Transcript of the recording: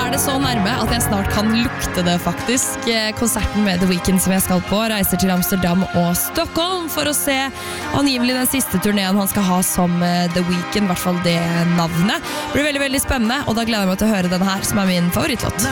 det så nærme at jeg snart kan lukte det faktisk. Konserten med The Weeknd som jeg skal på reiser til Amsterdam og Stockholm for å se angivelig den siste turneen han skal ha som The Weeknd, i hvert fall det navnet. Det blir veldig, veldig spennende, og da gleder jeg meg til å høre den her, som er min favorittlåt.